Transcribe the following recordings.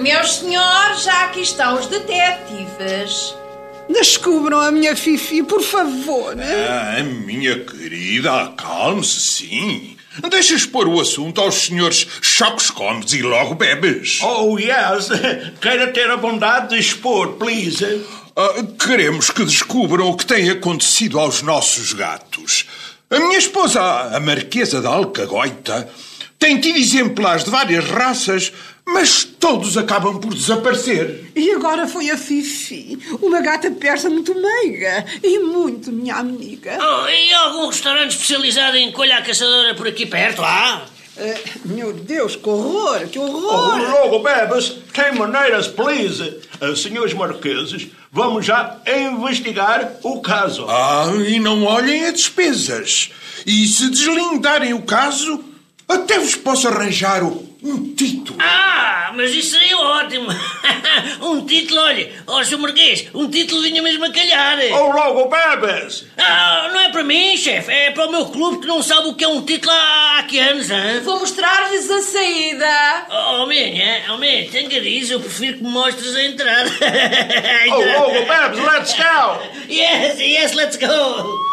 Meus senhores, já aqui estão os detetives. Descubram a minha Fifi, por favor. Minha querida, acalme-se, sim. Deixas pôr o assunto aos senhores Chocos comes e logo bebes. Oh, yes. Queira ter a bondade de expor, please. Queremos que descubram o que tem acontecido aos nossos gatos. A minha esposa, a Marquesa da Alcagoita, tem tido exemplares de várias raças, mas todos acabam por desaparecer. E agora foi a Fifi, uma gata persa muito meiga e muito minha amiga. E algum restaurante especializado em colha à caçadora por aqui perto? Meu Deus, que horror, que horror! Logo, bebes, tem maneiras, please. Senhores marqueses, vamos já investigar o caso. E não olhem as despesas. E se deslindarem o caso, até vos posso arranjar um título. Mas isso seria ótimo. Um título, olha, Sr. Marquês, um título vinha mesmo a calhar. Logo, bebes. Não é para mim, chefe, é para o meu clube que não sabe o que é um título há que anos, hein? Vou mostrar-lhes a saída. Homem, tem cariz, eu prefiro que me mostres a entrada. Logo, bebes, let's go. Yes, let's go.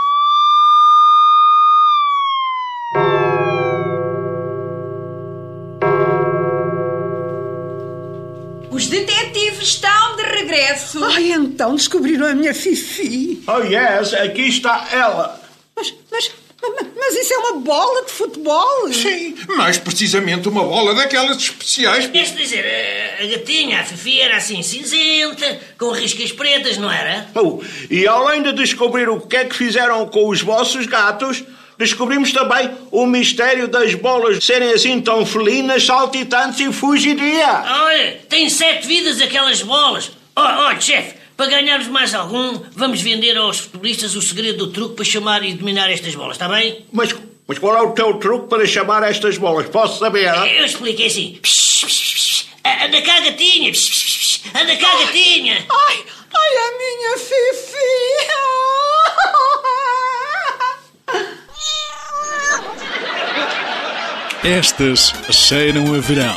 Os detetives estão de regresso. Então descobriram a minha Fifi. Yes, aqui está ela. Mas isso é uma bola de futebol? Sim, mais precisamente uma bola daquelas especiais. Queres dizer, a gatinha, a Fifi, era assim cinzenta, com riscas pretas, não era? E além de descobrir o que é que fizeram com os vossos gatos, descobrimos também o mistério das bolas serem assim tão felinas, saltitantes e fugidia. Olha, tem 7 vidas aquelas bolas. Olha, chefe, para ganharmos mais algum, vamos vender aos futebolistas o segredo do truque para chamar e dominar estas bolas, está bem? Mas qual é o teu truque para chamar estas bolas? Posso saber? Eu expliquei assim. Anda cá, gatinha. Anda cá, gatinha. Ai, a minha Fifi. Estas cheiram a verão.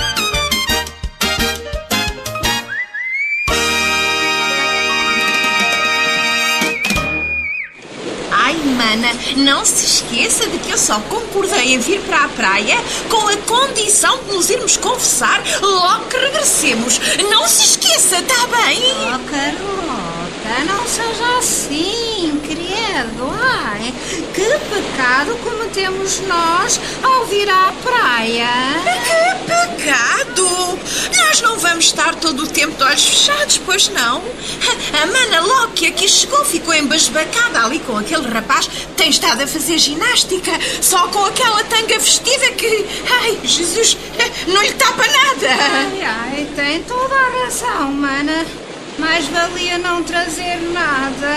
Mana, não se esqueça de que eu só concordei em vir para a praia com a condição de nos irmos confessar logo que regressemos. Não se esqueça, está bem? Carlota, não seja assim, credo. Ai, que pecado cometemos nós ao vir à praia. Que pecado! Nós não vamos estar todo o tempo de olhos fechados, pois não? A Mana logo que aqui chegou ficou embasbacada ali com aquele rapaz que tem estado a fazer ginástica, só com aquela tanga vestida que, ai, Jesus, não lhe tapa nada. Ai, tem toda a razão, Mana. Mais valia não trazer nada.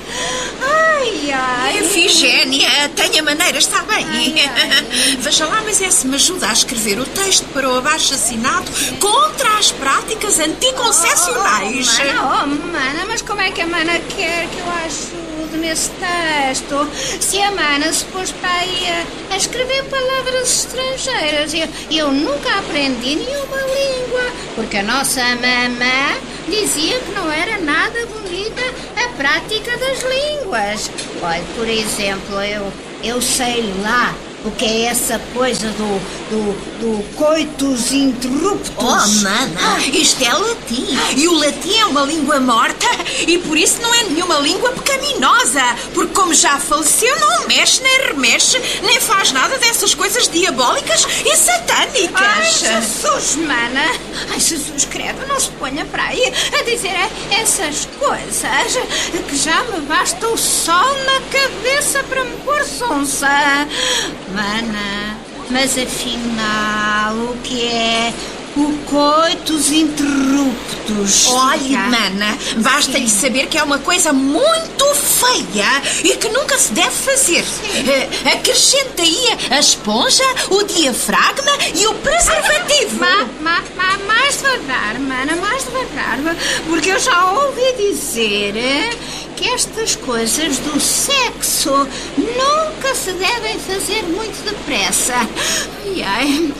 Ai. Efigénia, tenha maneira, está bem. Veja lá, mas se me ajuda a escrever o texto para o abaixo-assinado contra as práticas anticoncepcionais. Mana, mas como é que a Mana quer que eu ajude nesse texto? Se a Mana se pôs para aí a escrever palavras estrangeiras, eu nunca aprendi nenhuma língua, porque a nossa mamã dizia que não era nada bonita a prática das línguas. Olha, por exemplo, eu sei lá o que é essa coisa do coitus interruptus. Mana, isto é latim. E o latim é uma língua morta e por isso não é nenhuma língua pecaminosa. Porque como já faleceu, não mexe, nem remexe, nem faz nada dessas coisas diabólicas e satânicas. Ai, Jesus, Mana. Ai, Jesus, credo, não se ponha para aí a dizer essas coisas, que já me basta o sol na cabeça para me pôr sonsa. Mana, mas afinal, o que é o coitus interruptus? Olhe, Mana, basta-lhe saber que é uma coisa muito feia e que nunca se deve fazer. Acrescenta aí a esponja, o diafragma e o preservativo. Mais devagar, Mana, mais devagar, porque eu já ouvi dizer que estas coisas do sexo nunca se devem fazer muito depressa. Ai.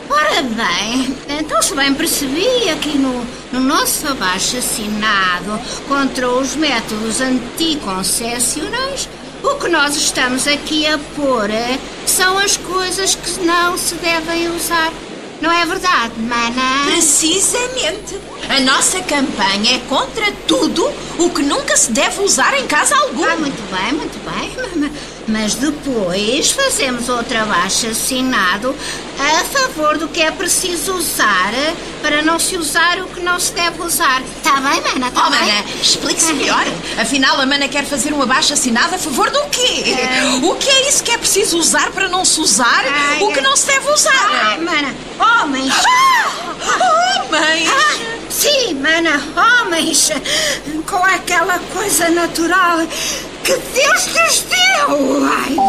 Ora bem, então se bem percebi, aqui no nosso abaixo-assinado contra os métodos anticoncepcionais, o que nós estamos aqui a pôr são as coisas que não se devem usar. Não é verdade, mana? Precisamente. A nossa campanha é contra tudo o que nunca se deve usar em casa algum. Muito bem. Mas depois fazemos outro abaixo-assinado a favor do que é preciso usar para não se usar o que não se deve usar. Está bem, mana? Tá bem? Mana, explique-se melhor. Afinal, a mana quer fazer um abaixo-assinado a favor do quê? O que é isso que é preciso usar para não se usar o que não se deve usar? Mana, homens! Homens! Sim, mana, homens! Com aquela coisa natural que Deus lhes deu!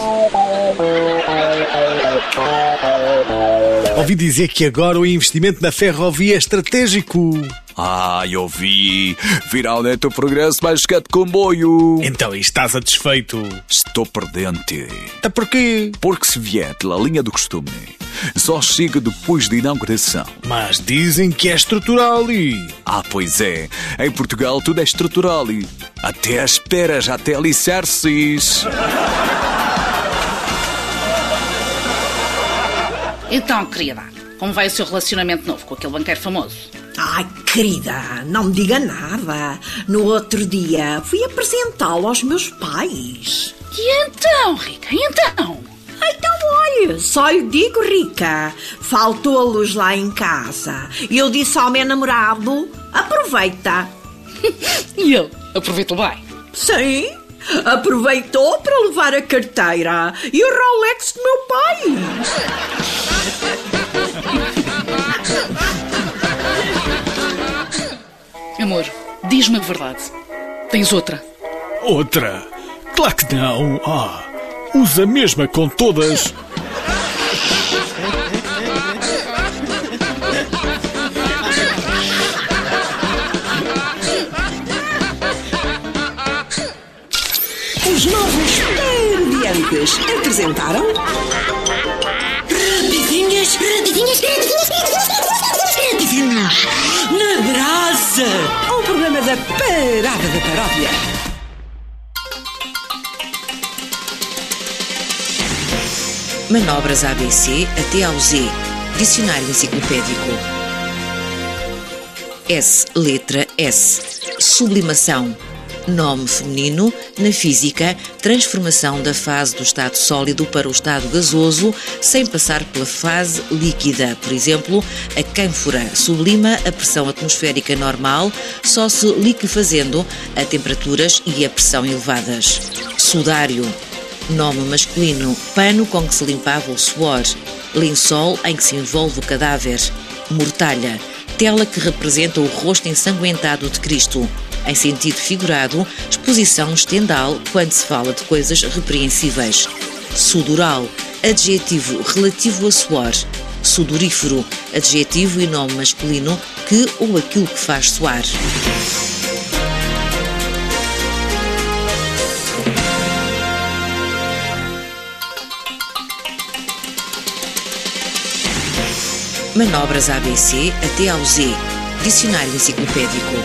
Ouvi dizer que agora o investimento na ferrovia é estratégico. Eu vi. Finalmente o progresso vai chegar de comboio. Então, e estás satisfeito? Estou perdente. Tá porquê? Porque se vier pela linha do costume, só chega depois da inauguração. Mas dizem que é estrutural e... Pois é. Em Portugal tudo é estrutural e... Até as peras, até alicerces. Então, querida, como vai o seu relacionamento novo com aquele banqueiro famoso? Ai, querida, não me diga nada. No outro dia fui apresentá-lo aos meus pais. E então, Rica, Então, olha, só lhe digo, Rica, faltou a luz lá em casa. E eu disse ao meu namorado, aproveita. E ele aproveitou bem? Sim, aproveitou para levar a carteira e o Rolex do meu pai. Amor, diz-me a verdade. Tens outra? Outra? Claro que não. Usa a mesma com todas. Os novos Perdiantes apresentaram... Rapidinhas na brasa. Um programa da Parada da Paródia. Manobras ABC até ao Z. Dicionário enciclopédico. S. Letra S. Sublimação. Nome feminino, na física, transformação da fase do estado sólido para o estado gasoso, sem passar pela fase líquida. Por exemplo, a cânfora sublima a pressão atmosférica normal, só se liquefazendo a temperaturas e a pressão elevadas. Sudário. Nome masculino, pano com que se limpava o suor. Lençol em que se envolve o cadáver. Mortalha. Tela que representa o rosto ensanguentado de Cristo. Em sentido figurado, exposição estendal quando se fala de coisas repreensíveis. Sudoral, adjetivo relativo a suor. Sudorífero, adjetivo e nome masculino que ou aquilo que faz suar. Manobras ABC até ao Z. Dicionário enciclopédico.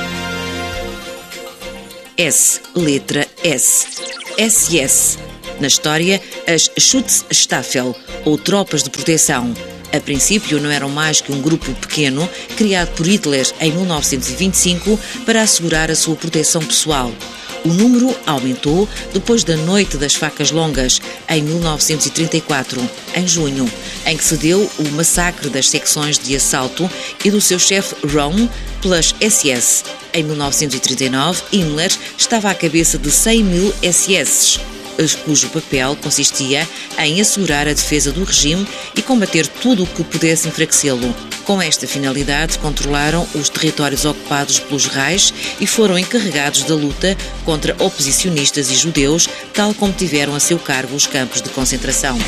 S. Letra S. SS. Na história, as Schutzstaffel, ou tropas de proteção. A princípio não eram mais que um grupo pequeno, criado por Hitler em 1925 para assegurar a sua proteção pessoal. O número aumentou depois da Noite das Facas Longas, em 1934, em junho, em que se deu o massacre das secções de assalto e do seu chefe Röhm pelas SS. Em 1939, Himmler estava à cabeça de 100 mil SS, cujo papel consistia em assegurar a defesa do regime e combater tudo o que pudesse enfraquecê-lo. Com esta finalidade, controlaram os territórios ocupados pelos Reich e foram encarregados da luta contra oposicionistas e judeus, tal como tiveram a seu cargo os campos de concentração.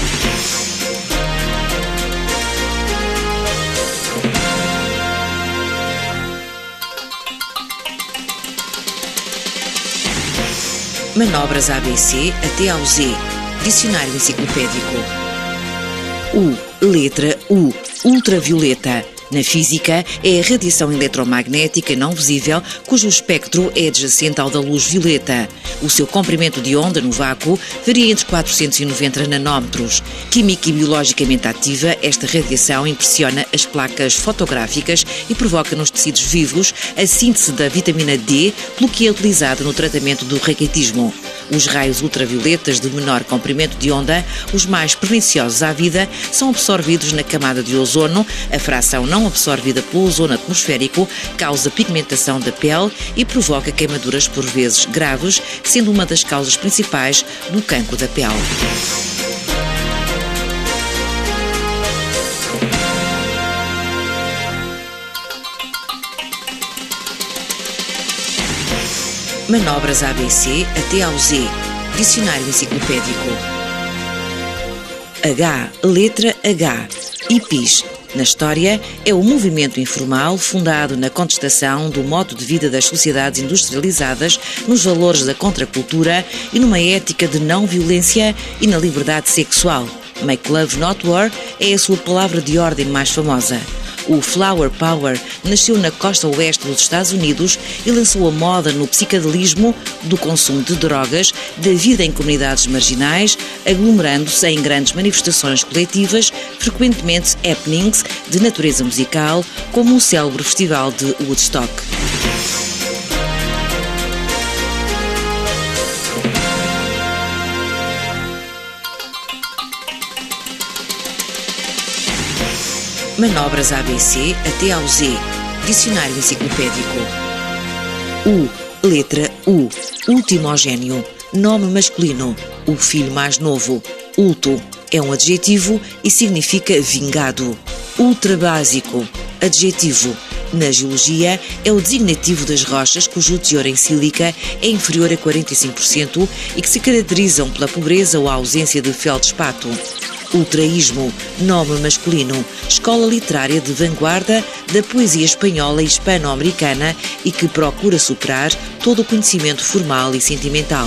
Manobras ABC até ao Z. Dicionário enciclopédico. U. letra U, ultravioleta. Na física, é a radiação eletromagnética não visível cujo espectro é adjacente ao da luz violeta. O seu comprimento de onda no vácuo varia entre 490 nanómetros. Química e biologicamente ativa, esta radiação impressiona as placas fotográficas e provoca nos tecidos vivos a síntese da vitamina D, pelo que é utilizada no tratamento do raquitismo. Os raios ultravioletas de menor comprimento de onda, os mais perniciosos à vida, são absorvidos na camada de ozono. A fração não absorvida pelo ozono atmosférico causa pigmentação da pele e provoca queimaduras por vezes graves, sendo uma das causas principais do cancro da pele. Manobras ABC até ao Z. Dicionário enciclopédico. H, letra H. Hippies. Na história, é o movimento informal fundado na contestação do modo de vida das sociedades industrializadas, nos valores da contracultura e numa ética de não violência e na liberdade sexual. Make Love Not War é a sua palavra de ordem mais famosa. O Flower Power nasceu na costa oeste dos Estados Unidos e lançou a moda no psicadelismo do consumo de drogas, da vida em comunidades marginais, aglomerando-se em grandes manifestações coletivas, frequentemente happenings de natureza musical, como o célebre Festival de Woodstock. Manobras ABC até ao Z. Dicionário enciclopédico. U, letra U. Ultimogénio. Nome masculino. O filho mais novo. Ulto. É um adjetivo e significa vingado. Ultrabásico. Adjetivo. Na geologia, é o designativo das rochas cujo teor em sílica é inferior a 45% e que se caracterizam pela pobreza ou a ausência de feldspato. Ultraísmo, nome masculino, escola literária de vanguarda da poesia espanhola e hispano-americana e que procura superar todo o conhecimento formal e sentimental.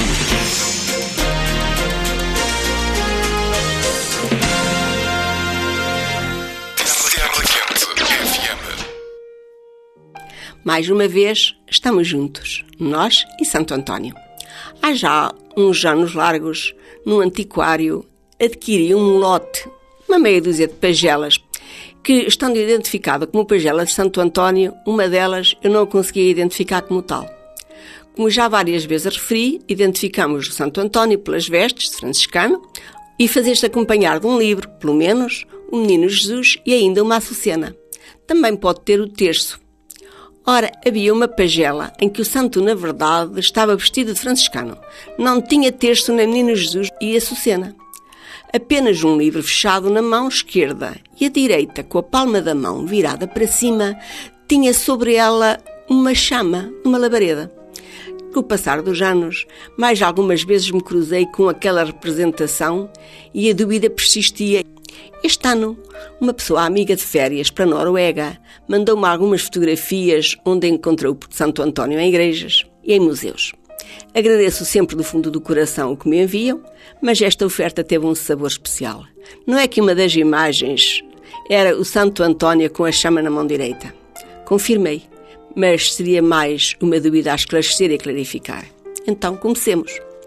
Mais uma vez, estamos juntos, nós e Santo António. Há já uns anos largos, num antiquário, adquiri um lote, uma meia dúzia de pagelas, que, estando identificada como pagela de Santo António, uma delas eu não conseguia identificar como tal. Como já várias vezes referi, identificamos o Santo António pelas vestes de franciscano e fazeste acompanhar de um livro, pelo menos, o Menino Jesus e ainda uma açucena. Também pode ter o terço. Ora, havia uma pagela em que o santo, na verdade, estava vestido de franciscano. Não tinha terço nem Menino Jesus e açucena. Apenas um livro fechado na mão esquerda e a direita, com a palma da mão virada para cima, tinha sobre ela uma chama, uma labareda. Com o passar dos anos, mais algumas vezes me cruzei com aquela representação e a dúvida persistia. Este ano, uma pessoa amiga de férias para a Noruega mandou-me algumas fotografias onde encontrou o Santo António em igrejas e em museus. Agradeço sempre do fundo do coração o que me enviam, mas esta oferta teve um sabor especial. Não é que uma das imagens era o Santo António com a chama na mão direita. Confirmei, mas seria mais uma dúvida a esclarecer e a clarificar. Então, comecemos.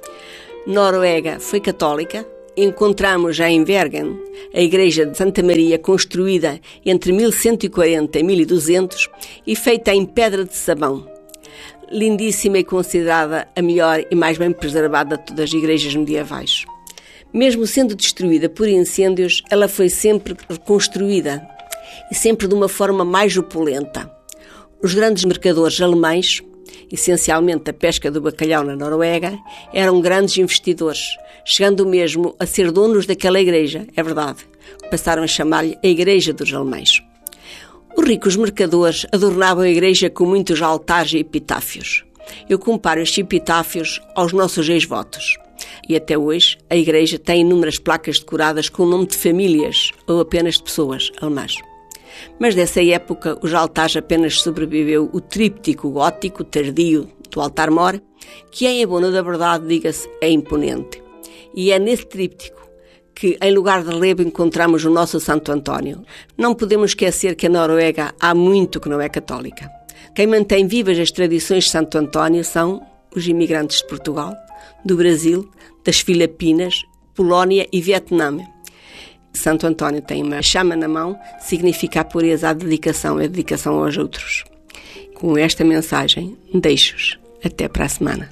Noruega foi católica. Encontramos já em Bergen a igreja de Santa Maria, construída entre 1140 e 1200 e feita em pedra de sabão. Lindíssima e considerada a melhor e mais bem preservada de todas as igrejas medievais. Mesmo sendo destruída por incêndios, ela foi sempre reconstruída e sempre de uma forma mais opulenta. Os grandes mercadores alemães, essencialmente a pesca do bacalhau na Noruega, eram grandes investidores, chegando mesmo a ser donos daquela igreja, é verdade. Passaram a chamar-lhe a Igreja dos Alemães. Os ricos mercadores adornavam a igreja com muitos altares e epitáfios. Eu comparo estes epitáfios aos nossos ex-votos. E até hoje a igreja tem inúmeras placas decoradas com o nome de famílias ou apenas de pessoas alemãs. Mas dessa época os altares apenas sobreviveu o tríptico gótico tardio do altar-mor, que em abono da verdade, diga-se, é imponente. E é nesse tríptico que em lugar de relevo encontramos o nosso Santo António. Não podemos esquecer que a Noruega há muito que não é católica. Quem mantém vivas as tradições de Santo António são os imigrantes de Portugal, do Brasil, das Filipinas, Polónia e Vietnã. Santo António tem uma chama na mão, significa a pureza, a dedicação aos outros. Com esta mensagem, deixo-os. Até para a semana.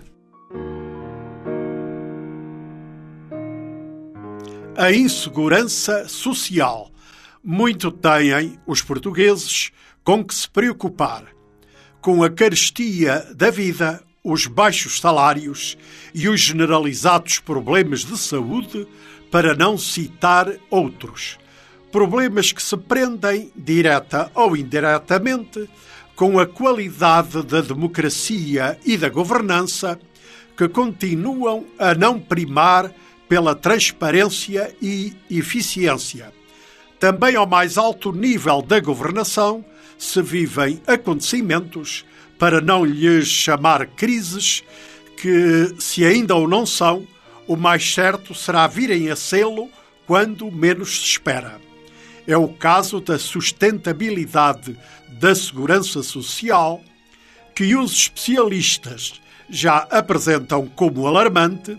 A insegurança social. Muito têm os portugueses com que se preocupar. Com a carestia da vida, os baixos salários e os generalizados problemas de saúde, para não citar outros. Problemas que se prendem, direta ou indiretamente, com a qualidade da democracia e da governança, que continuam a não primar pela transparência e eficiência. Também ao mais alto nível da governação se vivem acontecimentos, para não lhes chamar crises, que, se ainda o não são, o mais certo será virem a sê-lo quando menos se espera. É o caso da sustentabilidade da segurança social, que uns especialistas já apresentam como alarmante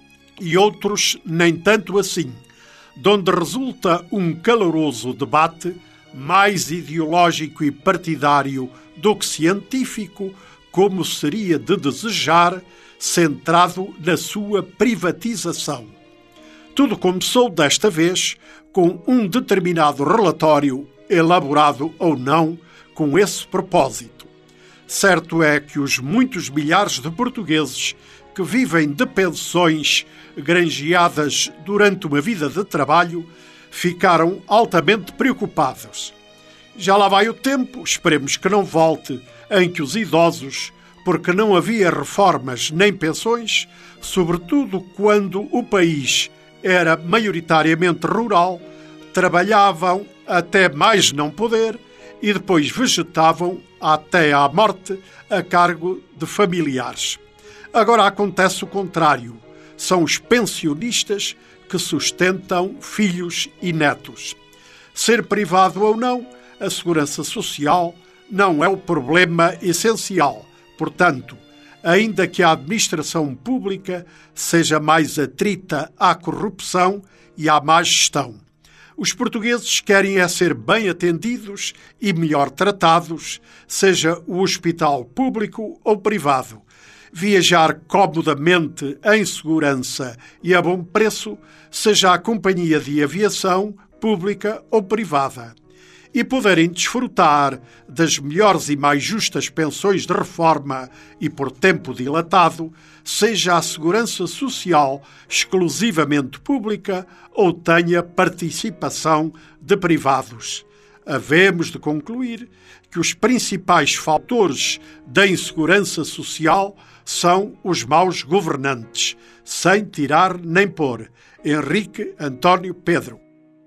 e outros nem tanto assim, donde resulta um caloroso debate, mais ideológico e partidário do que científico, como seria de desejar, centrado na sua privatização. Tudo começou desta vez com um determinado relatório, elaborado ou não, com esse propósito. Certo é que os muitos milhares de portugueses que vivem de pensões granjeadas durante uma vida de trabalho ficaram altamente preocupados. Já lá vai o tempo, esperemos que não volte, em que os idosos, porque não havia reformas nem pensões, sobretudo quando o país era maioritariamente rural, trabalhavam até mais não poder e depois vegetavam até à morte a cargo de familiares. Agora acontece o contrário. São os pensionistas que sustentam filhos e netos. Ser privado ou não, a segurança social não é o problema essencial. Portanto, ainda que a administração pública seja mais atrita à corrupção e à má gestão, os portugueses querem é ser bem atendidos e melhor tratados, seja o hospital público ou privado, viajar comodamente em segurança e a bom preço, seja a companhia de aviação pública ou privada, e poderem desfrutar das melhores e mais justas pensões de reforma e por tempo dilatado, seja a segurança social exclusivamente pública ou tenha participação de privados. Havemos de concluir que os principais fatores da insegurança social são os maus governantes, sem tirar nem pôr. Henrique António Pedro.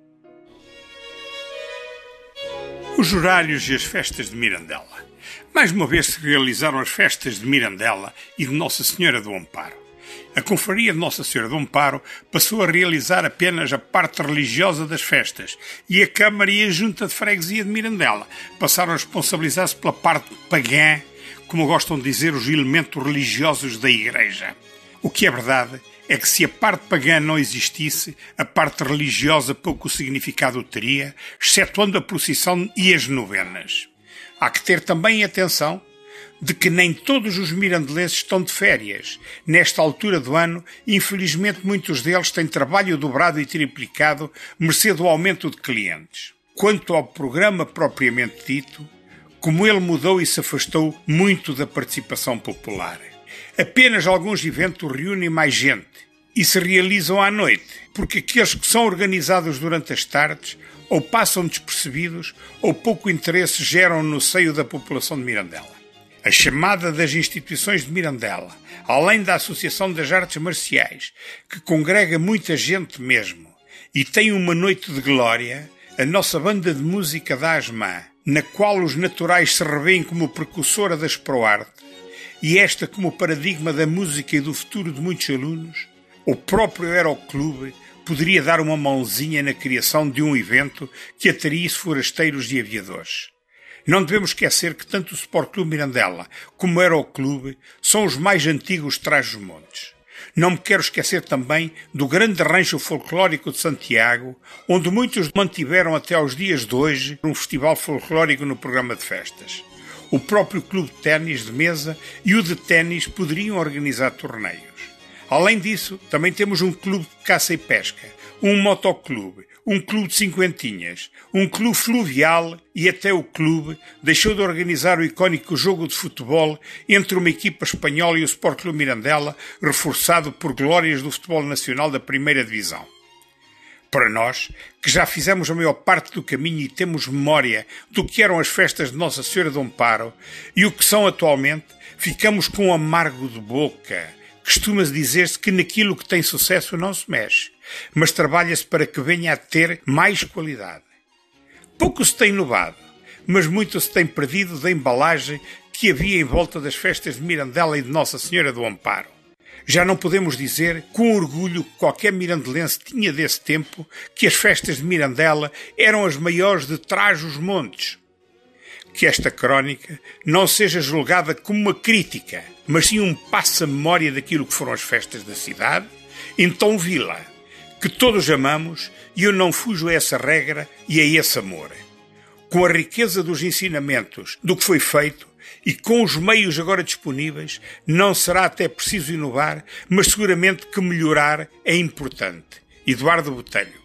Os horários e as festas de Mirandela. Mais uma vez se realizaram as festas de Mirandela e de Nossa Senhora do Amparo. A Confraria de Nossa Senhora do Amparo passou a realizar apenas a parte religiosa das festas e a Câmara e a Junta de Freguesia de Mirandela passaram a responsabilizar-se pela parte pagã, como gostam de dizer os elementos religiosos da Igreja. O que é verdade é que se a parte pagã não existisse, a parte religiosa pouco significado teria, excetuando a procissão e as novenas. Há que ter também atenção de que nem todos os mirandelenses estão de férias. Nesta altura do ano, infelizmente muitos deles têm trabalho dobrado e triplicado, mercê do aumento de clientes. Quanto ao programa propriamente dito, como ele mudou e se afastou muito da participação popular. Apenas alguns eventos reúnem mais gente e se realizam à noite, porque aqueles que são organizados durante as tardes ou passam despercebidos ou pouco interesse geram no seio da população de Mirandela. A chamada das instituições de Mirandela, além da Associação das Artes Marciais, que congrega muita gente mesmo, e tem uma noite de glória, a nossa banda de música da ASMA, na qual os naturais se revêem como precursora da Exproarte, e esta como paradigma da música e do futuro de muitos alunos, o próprio Aeroclube, poderia dar uma mãozinha na criação de um evento que atraísse forasteiros e aviadores. Não devemos esquecer que tanto o Sport Clube Mirandela como o Aeroclube são os mais antigos de Trás-os-Montes. Não me quero esquecer também do grande rancho folclórico de Santiago, onde muitos mantiveram até aos dias de hoje um festival folclórico no programa de festas. O próprio clube de ténis de mesa e o de ténis poderiam organizar torneios. Além disso, também temos um clube de caça e pesca, um motoclube, um clube de cinquentinhas, um clube fluvial e até o clube deixou de organizar o icónico jogo de futebol entre uma equipa espanhola e o Sport Clube Mirandela, reforçado por glórias do futebol nacional da primeira divisão. Para nós, que já fizemos a maior parte do caminho e temos memória do que eram as festas de Nossa Senhora do Amparo e o que são atualmente, ficamos com um amargo de boca. Costuma-se dizer-se que naquilo que tem sucesso não se mexe, mas trabalha-se para que venha a ter mais qualidade. Pouco se tem inovado, mas muito se tem perdido da embalagem que havia em volta das festas de Mirandela e de Nossa Senhora do Amparo. Já não podemos dizer, com orgulho que qualquer mirandelense tinha desse tempo, que as festas de Mirandela eram as maiores de Trás-os-Montes. Que esta crónica não seja julgada como uma crítica, mas sim um passa-memória daquilo que foram as festas da cidade, então vila, que todos amamos e eu não fujo a essa regra e a esse amor. Com a riqueza dos ensinamentos do que foi feito e com os meios agora disponíveis, não será até preciso inovar, mas seguramente que melhorar é importante. Eduardo Botelho.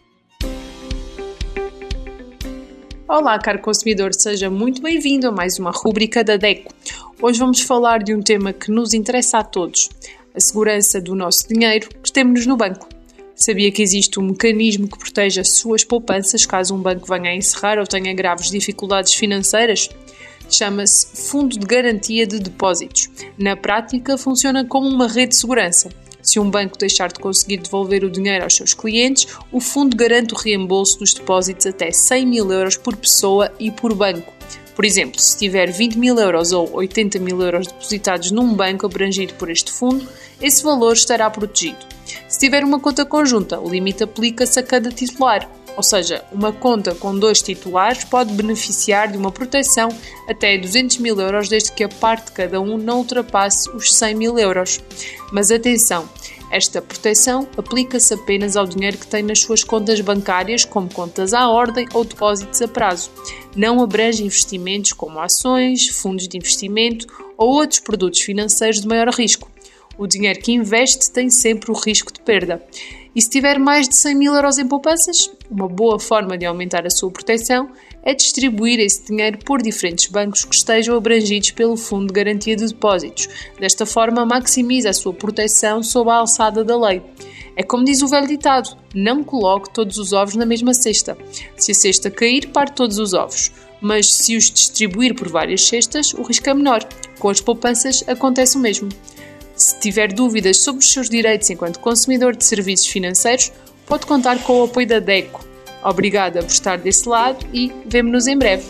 Olá, caro consumidor, seja muito bem-vindo a mais uma rúbrica da DECO. Hoje vamos falar de um tema que nos interessa a todos, a segurança do nosso dinheiro que temos no banco. Sabia que existe um mecanismo que protege as suas poupanças caso um banco venha a encerrar ou tenha graves dificuldades financeiras? Chama-se Fundo de Garantia de Depósitos. Na prática, funciona como uma rede de segurança. Se um banco deixar de conseguir devolver o dinheiro aos seus clientes, o fundo garante o reembolso dos depósitos até 100 mil euros por pessoa e por banco. Por exemplo, se tiver 20 mil euros ou 80 mil euros depositados num banco abrangido por este fundo, esse valor estará protegido. Se tiver uma conta conjunta, o limite aplica-se a cada titular. Ou seja, uma conta com 2 titulares pode beneficiar de uma proteção até 200 mil euros desde que a parte de cada um não ultrapasse os 100 mil euros. Mas atenção, esta proteção aplica-se apenas ao dinheiro que tem nas suas contas bancárias, como contas à ordem ou depósitos a prazo. Não abrange investimentos como ações, fundos de investimento ou outros produtos financeiros de maior risco. O dinheiro que investe tem sempre o risco de perda. E se tiver mais de 100 mil euros em poupanças, uma boa forma de aumentar a sua proteção é distribuir esse dinheiro por diferentes bancos que estejam abrangidos pelo Fundo de Garantia de Depósitos. Desta forma, maximiza a sua proteção sob a alçada da lei. É como diz o velho ditado, não coloque todos os ovos na mesma cesta. Se a cesta cair, parte todos os ovos. Mas se os distribuir por várias cestas, o risco é menor. Com as poupanças acontece o mesmo. Se tiver dúvidas sobre os seus direitos enquanto consumidor de serviços financeiros, pode contar com o apoio da DECO. Obrigada por estar desse lado e vemo-nos em breve.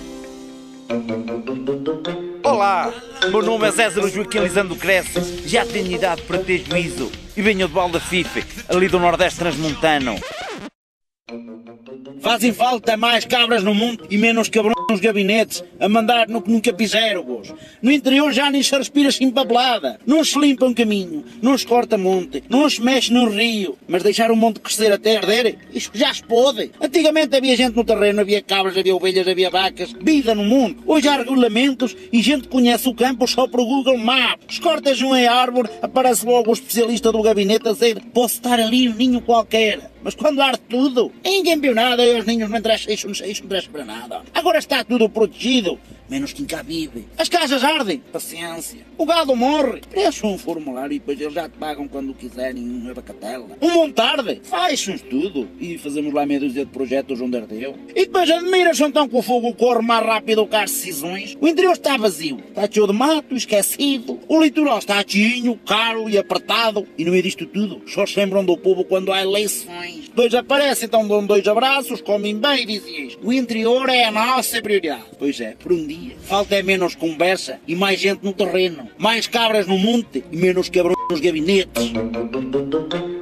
Olá, meu nome é César Joaquim Lisandro Cresce, já tenho idade para ter juízo e venho de Baldafife, ali do Nordeste Transmontano. Fazem falta mais cabras no mundo e menos cabrões nos gabinetes a mandar no que nunca fizeram, vos. No interior já nem se respira assim papelada. Não se limpa um caminho, não se corta monte, não se mexe no rio. Mas deixar o monte crescer até arder, isso já se pode. Antigamente havia gente no terreno, havia cabras, havia ovelhas, havia vacas. Vida no mundo. Hoje há regulamentos e gente conhece o campo só para o Google Maps. Se cortas uma árvore, aparece logo o especialista do gabinete a dizer: posso estar ali um ninho qualquer. Mas quando arde tudo, ninguém viu nada e os ninhos não interessa, isso não interessa para nada. Agora está tudo protegido, menos quem cá vive. As casas ardem, paciência. O gado morre, preenche um formulário e depois eles já te pagam quando quiserem uma bacatela. Um monte tarde, faz um estudo e fazemos lá meia dúzia de projetos onde ardeu. E depois admira-se então que o fogo corre mais rápido que as decisões. O interior está vazio, está cheio de mato, esquecido. O litoral está cheio, caro e apertado. E no meio disto tudo, só se lembram do povo quando há eleições. Depois aparecem, então dão 2 abraços, comem bem e dizem isto: o interior é a nossa prioridade. Pois é, por um dia. Falta é menos conversa e mais gente no terreno. Mais cabras no monte e menos cabrões nos gabinetes.